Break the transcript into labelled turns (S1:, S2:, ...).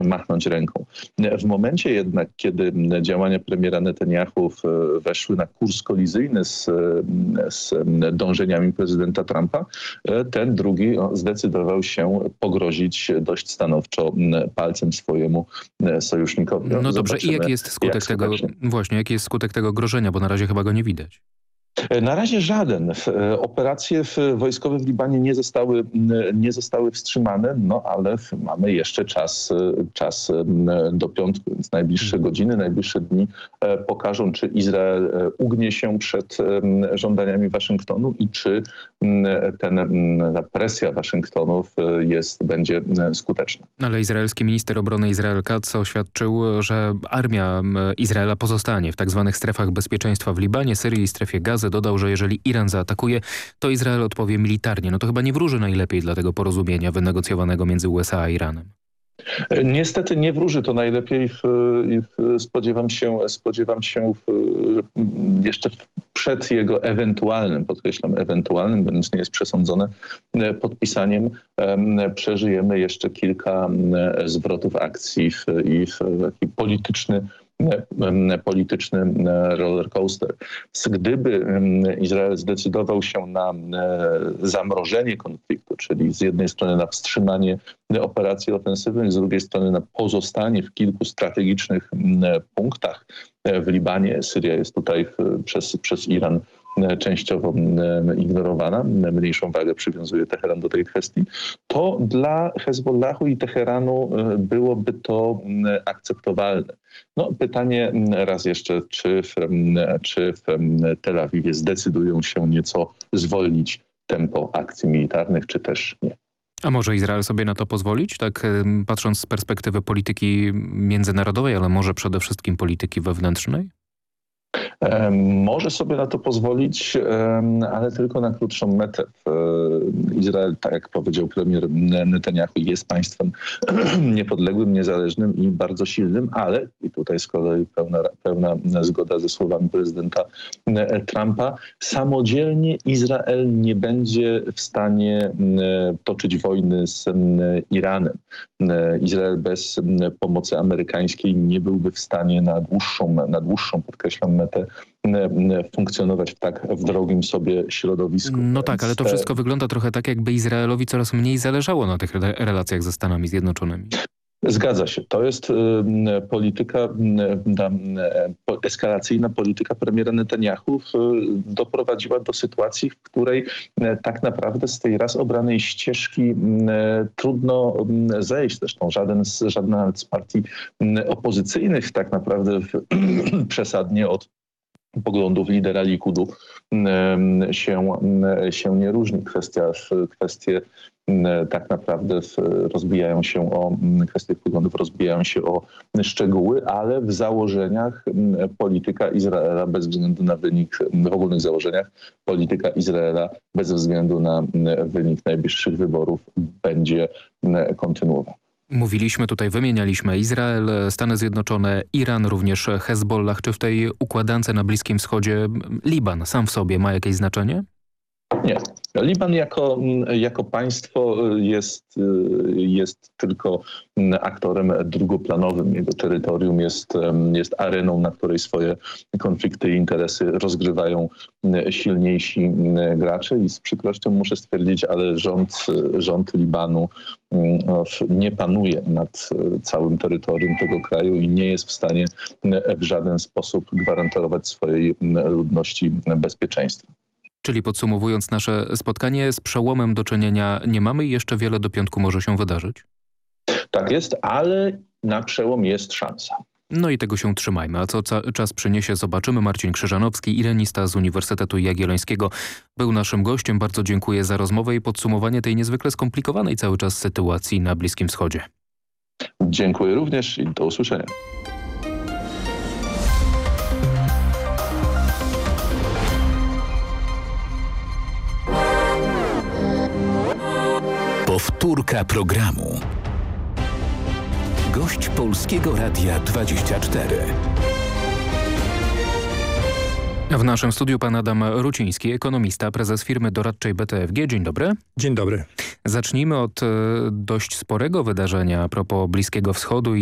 S1: machnąć ręką. W momencie jednak, kiedy działania premiera Netanyahu weszły na kurs kolizyjny z dążeniami prezydenta Trumpa, ten drugi zdecydował się pogrozić dość stanowczo palcem swojemu sojusznikowi.
S2: No dobrze, i jaki jest skutek tego, właśnie, jaki jest skutek tego grożenia, bo na razie chyba go nie widać?
S1: Na razie żaden. Operacje wojskowe w Libanie nie zostały wstrzymane, no ale mamy jeszcze czas do piątku, więc najbliższe godziny, najbliższe dni pokażą, czy Izrael ugnie się przed żądaniami Waszyngtonu i czy ta presja Waszyngtonu będzie skuteczna.
S2: Ale izraelski minister obrony Israel Katz oświadczył, że armia Izraela pozostanie w tak zwanych strefach bezpieczeństwa w Libanie, Syrii i strefie Gazy. Dodał, że jeżeli Iran zaatakuje, to Izrael odpowie militarnie. No to chyba nie wróży najlepiej dla tego porozumienia wynegocjowanego między USA a Iranem.
S1: Niestety nie wróży to najlepiej. Spodziewam się jeszcze przed jego ewentualnym, podkreślam ewentualnym, bo nic nie jest przesądzone, podpisaniem przeżyjemy jeszcze kilka zwrotów akcji i taki polityczny rollercoaster. Gdyby Izrael zdecydował się na zamrożenie konfliktu, czyli z jednej strony na wstrzymanie operacji ofensywnych, z drugiej strony na pozostanie w kilku strategicznych punktach w Libanie. Syria jest tutaj przez Iran częściowo ignorowana. Mniejszą wagę przywiązuje Teheran do tej kwestii. To dla Hezbollahu i Teheranu byłoby to akceptowalne. No, pytanie raz jeszcze, czy w Tel Awiwie zdecydują się nieco zwolnić tempo akcji militarnych, czy też nie.
S2: A może Izrael sobie na to pozwolić? Tak patrząc z perspektywy polityki międzynarodowej, ale może przede wszystkim polityki wewnętrznej?
S1: Może sobie na to pozwolić, ale tylko na krótszą metę. Izrael, tak jak powiedział premier Netanyahu, jest państwem niepodległym, niezależnym i bardzo silnym, ale, i tutaj z kolei pełna zgoda ze słowami prezydenta Trumpa, samodzielnie Izrael nie będzie w stanie toczyć wojny z Iranem. Izrael bez pomocy amerykańskiej nie byłby w stanie na dłuższą, podkreślam, metę funkcjonować w tak wrogim sobie środowisku.
S2: No tak, ale to wszystko wygląda trochę tak, jakby Izraelowi coraz mniej zależało na tych relacjach ze Stanami Zjednoczonymi.
S1: Zgadza się. To jest eskalacyjna polityka premiera Netanyahu doprowadziła do sytuacji, w której tak naprawdę z tej raz obranej ścieżki trudno zejść. Zresztą żadna z partii opozycyjnych tak naprawdę przesadnie od poglądów lidera Likudu się nie różni. Kwestie tak naprawdę kwestie poglądów rozbijają się o szczegóły, ale w założeniach polityka Izraela bez względu na wynik, w ogólnych założeniach polityka Izraela bez względu na wynik najbliższych wyborów będzie kontynuowana.
S2: Mówiliśmy tutaj, wymienialiśmy Izrael, Stany Zjednoczone, Iran, również Hezbollah. Czy w tej układance na Bliskim Wschodzie Liban sam w sobie ma jakieś znaczenie?
S1: Nie. Liban jako państwo jest tylko aktorem drugoplanowym. Jego terytorium jest areną, na której swoje konflikty i interesy rozgrywają silniejsi gracze i z przykrością muszę stwierdzić, ale rząd Libanu nie panuje nad całym terytorium tego kraju i nie jest w stanie w żaden sposób gwarantować swojej ludności bezpieczeństwa.
S2: Czyli podsumowując nasze spotkanie, z przełomem do czynienia nie mamy i jeszcze wiele do piątku może się wydarzyć?
S1: Tak jest, ale na przełom jest szansa.
S2: No i tego się trzymajmy. A co czas przyniesie, zobaczymy. Marcin Krzyżanowski, irenista z Uniwersytetu Jagiellońskiego, był naszym gościem. Bardzo dziękuję za rozmowę i podsumowanie tej niezwykle skomplikowanej cały czas sytuacji na Bliskim Wschodzie.
S1: Dziękuję również i do usłyszenia.
S3: Powtórka programu. Gość Polskiego Radia 24.
S2: W naszym studiu pan Adam Ruciński, ekonomista, prezes firmy doradczej BTFG. Dzień dobry.
S4: Dzień dobry.
S2: Zacznijmy od dość sporego wydarzenia a propos Bliskiego Wschodu